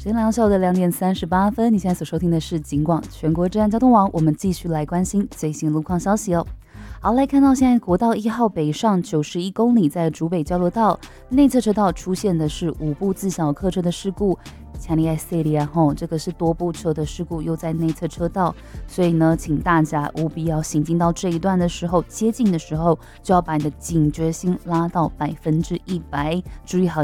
时间来到下午的2点38分，你现在所收听的是警广全国治安交通网，我们继续来关心最新路况消息哦。好，来看到现在国道1号北上91公里，在竹北交流道内侧车道出现的是5部自小客车的事故。强烈塞利啊，这个是多部车的事故，又在内侧车道，所以呢，请大家务必要行进到这一段的时候，接近的时候就要把你的警觉心拉到100%，注意好